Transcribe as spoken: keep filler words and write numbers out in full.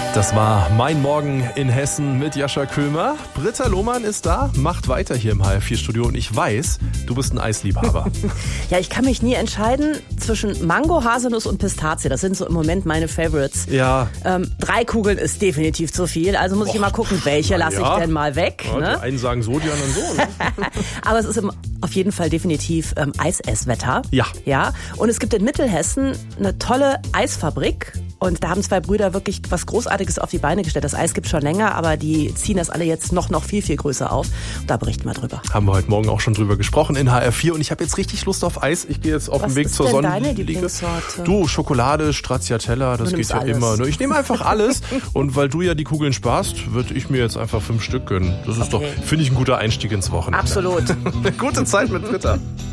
Das war Mein Morgen in Hessen mit Jascha Köhmer. Britta Lohmann ist da, macht weiter hier im H R vier Studio und ich weiß, du bist ein Eisliebhaber. Ja, ich kann mich nie entscheiden zwischen Mango, Haselnuss und Pistazie. Das sind so im Moment meine Favorites. Ja. Ähm, drei Kugeln ist definitiv zu viel, also muss Och, ich immer gucken, welche lasse ja. ich denn mal weg. Ja, ne? Die einen sagen so, die anderen so. Ne? Aber es ist im, auf jeden Fall definitiv ähm, Eisesswetter. Ja. Ja. Und es gibt in Mittelhessen eine tolle Eisfabrik. Und da haben zwei Brüder wirklich was Großartiges auf die Beine gestellt. Das Eis gibt schon länger, aber die ziehen das alle jetzt noch, noch viel, viel größer auf. Und da berichten wir drüber. Haben wir heute Morgen auch schon drüber gesprochen in H R vier. Und ich habe jetzt richtig Lust auf Eis. Ich gehe jetzt auf was den Weg ist zur denn Sonnenliege. Deine Lieblingssorte? Du, Schokolade, Stracciatella, das Du geht nimmst ja alles. immer. Ich nehme einfach alles. Und weil du ja die Kugeln sparst, würde ich mir jetzt einfach fünf Stück gönnen. Das ist Okay. doch, finde ich, ein guter Einstieg ins Wochenende. Absolut. Gute Zeit mit Britta.